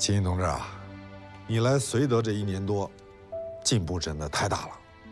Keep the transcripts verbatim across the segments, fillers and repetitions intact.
秦毅同志啊，你来绥德这一年多，进步真的太大了。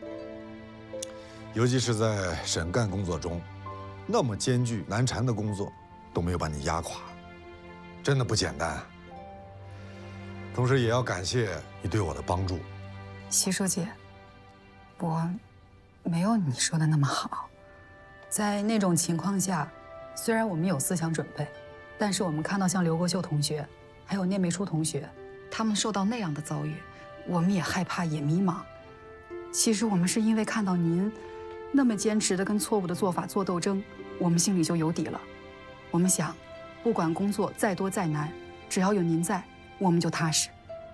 尤其是在省干工作中，那么艰巨难缠的工作都没有把你压垮，真的不简单。同时也要感谢你对我的帮助。 习书记，我没有你说的那么好。在那种情况下，虽然我们有思想准备，但是我们看到像刘国秀同学，还有聂梅书同学，他们受到那样的遭遇，我们也害怕，也迷茫。其实我们是因为看到您那么坚持的跟错误的做法做斗争，我们心里就有底了。我们想，不管工作再多再难，只要有您在，我们就踏实。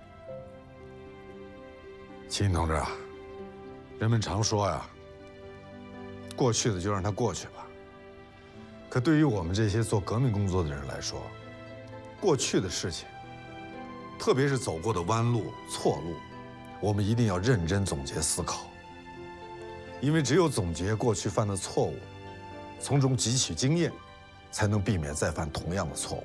秦同志啊，人们常说呀，过去的就让它过去吧。可对于我们这些做革命工作的人来说，过去的事情，特别是走过的弯路、错路，我们一定要认真总结思考。因为只有总结过去犯的错误，从中汲取经验，才能避免再犯同样的错误。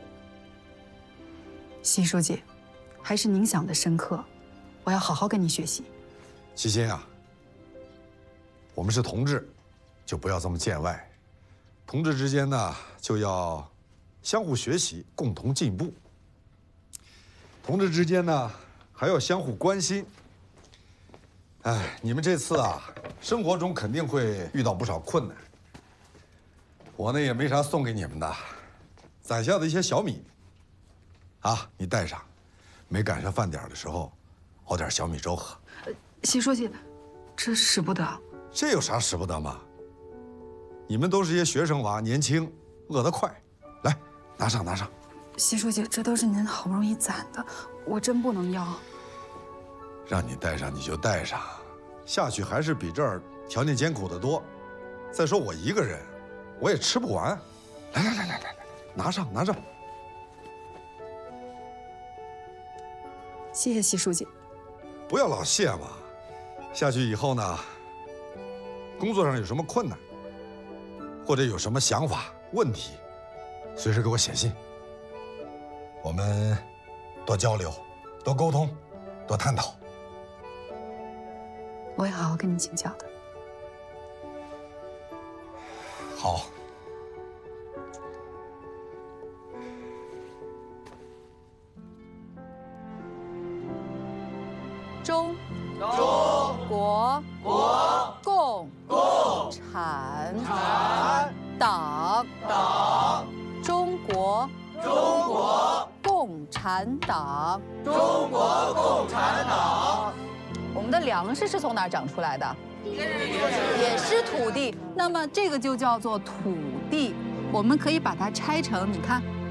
习书记，还是您想的深刻，我要好好跟你学习。 齐心啊，我们是同志，就不要这么见外。同志之间呢，就要相互学习，共同进步。同志之间呢，还要相互关心。哎，你们这次啊，生活中肯定会遇到不少困难。我呢也没啥送给你们的，攒下的一些小米，啊，你带上，没赶上饭点的时候，熬点小米粥喝。 呃，习书记，这使不得。 这有啥使不得吗？你们都是些学生娃，年轻，饿得快，来，拿上拿上。 习书记，这都是您好不容易攒的，我真不能要。 让你带上你就带上，下去还是比这儿条件艰苦得多。再说我一个人，我也吃不完。来来来来来来，拿上拿上。 谢谢习书记。 不要老谢嘛。下去以后呢，工作上有什么困难，或者有什么想法问题，随时给我写信。我们多交流，多沟通，多探讨。 我会好好跟你请教的。 好。 中中国国共共产产党党中国中国共产党中国共产党。我们的粮食是从哪儿长出来的？也是土地。那么这个就叫做土地。我们可以把它拆成，你看。